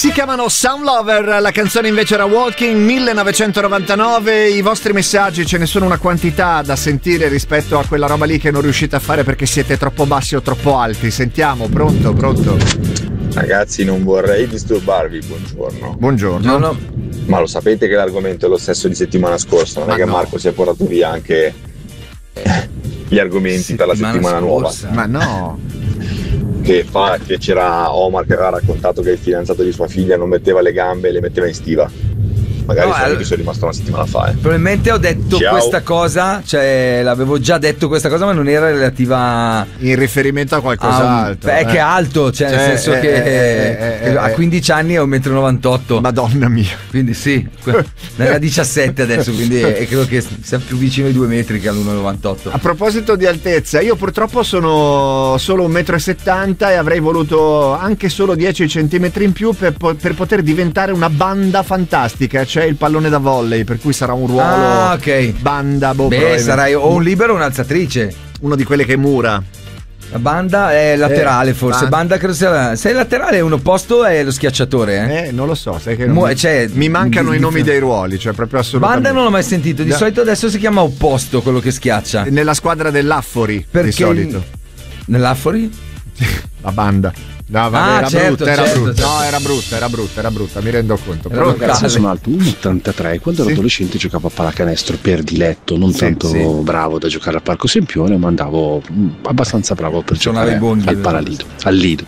Si chiamano Sound Lover, la canzone invece era Walking, 1999. I vostri messaggi, ce ne sono una quantità da sentire rispetto a quella roba lì che non riuscite a fare perché siete troppo bassi o troppo alti. Sentiamo, pronto? Ragazzi, non vorrei disturbarvi, buongiorno. No. Ma lo sapete che l'argomento è lo stesso di settimana scorsa, non è che Marco si è portato via anche gli argomenti per la settimana nuova? Ma no. Che c'era Omar che aveva raccontato che il fidanzato di sua figlia non metteva le gambe e le metteva in stiva. Magari sono rimasto una settimana fa. Probabilmente ho detto questa cosa, cioè l'avevo già detto questa cosa, ma non era relativa in riferimento a qualcos'altro. Che è alto, cioè nel senso che a 15 anni è 1,98 m. Madonna mia. Quindi sì, ne ha 17 adesso, quindi credo che sia più vicino ai 2 metri che all'1,98 m. A proposito di altezza, io purtroppo sono solo 1,70 m e avrei voluto anche solo 10 centimetri in più per poter diventare una banda fantastica. C'è il pallone da volley, per cui sarà un ruolo banda. Sarai o un libero o un'alzatrice. Uno di quelle che mura. La banda è laterale, forse. Banda credo sia. Se è laterale, uno opposto è lo schiacciatore. Non lo so. Sai che mi mancano i nomi dei ruoli, cioè proprio assolutamente. Banda non l'ho mai sentito. Di solito adesso si chiama opposto quello che schiaccia. Nella squadra dell'Affori, perché di solito. Nell'Affori? La banda. No, vabbè, era brutta, mi rendo conto. Ragazzi, sono alto 1,83 e quando ero adolescente giocavo a pallacanestro per diletto, non tanto bravo da giocare al Parco Sempione, ma andavo abbastanza bravo per giocare al Paralido, al Lido,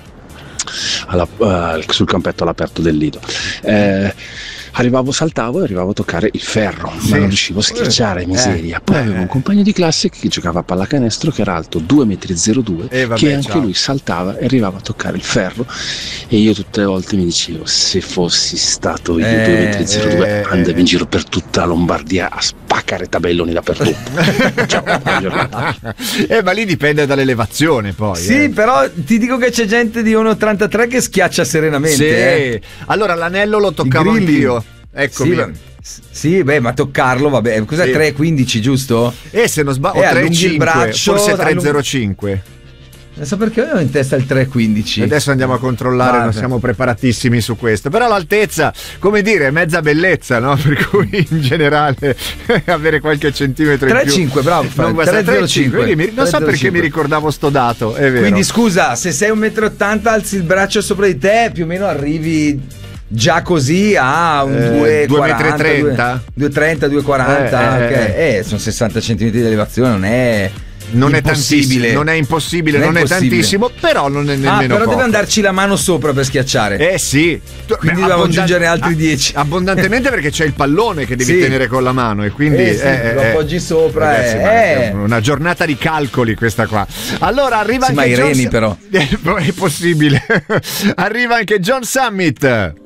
sul campetto all'aperto del Lido. Saltavo e arrivavo a toccare il ferro, ma non riuscivo a schiacciare, miseria. Poi avevo un compagno di classe che giocava a pallacanestro che era alto 2,02 m, che anche lui saltava e arrivava a toccare il ferro, e io tutte le volte mi dicevo: se fossi stato io 2,02 m andavo in giro per tutta la Lombardia a spaccare tabelloni dappertutto. Ciao, buona giornata. Ma lì dipende dall'elevazione poi. Sì, però ti dico che c'è gente di 1,83 che schiaccia serenamente. Allora l'anello lo toccavo anch'io. Eccomi. Sì, ma toccarlo, vabbè. Cos'è 3,15, giusto? Se non sbaglio, 3,5, forse 3,05. Adesso perché avevo in testa il 3,15. Adesso andiamo a controllare, non siamo preparatissimi su questo. Però l'altezza, come dire, è mezza bellezza, no? Per cui in generale avere qualche centimetro in più. 3,5, bravo. 3,05. Non so perché mi ricordavo sto dato, è vero. Quindi scusa, se sei 1,80 m, alzi il braccio sopra di te, più o meno arrivi già così a un 2,30 m, 2,40 sono 60 cm di elevazione, non è tantissimo, non è impossibile, non è tantissimo, però non è nemmeno però poco. Deve andarci la mano sopra per schiacciare. Sì, quindi dobbiamo aggiungere altri 10 abbondantemente, perché c'è il pallone che devi tenere con la mano e quindi lo appoggi sopra. Ragazzi, è una giornata di calcoli questa qua. Allora arriva anche ma i reni però è possibile. Arriva anche John Summit.